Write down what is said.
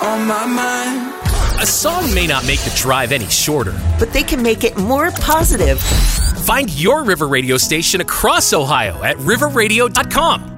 on my mind. A song may not make the drive any shorter, but they can make it more positive. Find your River Radio station across Ohio at riverradio.com.